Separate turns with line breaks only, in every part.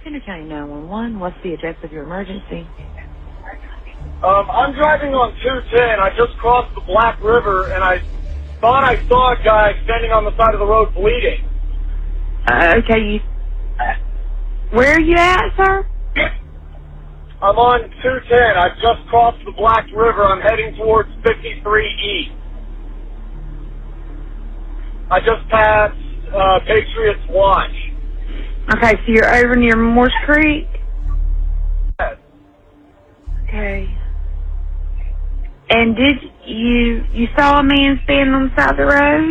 Center County 911, what's the address of your emergency?
I'm driving on 210. I just crossed the Black River, and I thought I saw a guy standing on the side of the road bleeding.
Okay, where are you at, sir?
I'm on 210. I just crossed the Black River. I'm heading towards 53 East. I just passed Patriots Watch.
Okay, so you're over near Morse Creek?
Yes.
Okay. And did you saw a man standing on the side of the road?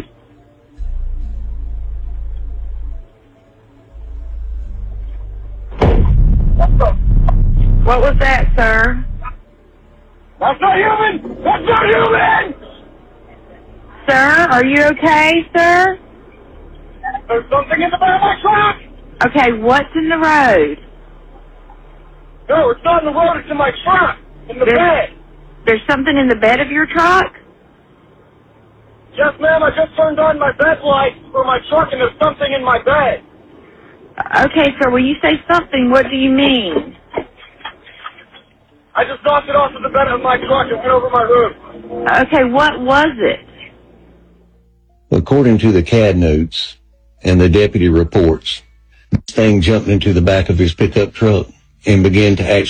What was that, sir?
That's not human! That's not human!
Sir, are you okay, sir?
There's something in the back of my truck!
Okay, what's in the road?
No, it's not in the road, it's in my truck! In the bed!
There's something in the bed of your truck?
Yes, ma'am, I just turned on my bed light for my truck and there's something in my bed.
Okay, sir, when you say something, what do you mean?
I just knocked it off of the bed of my truck and went over my roof.
Okay, what was it?
According to the CAD notes and the deputy reports, this thing jumped into the back of his pickup truck and began to actually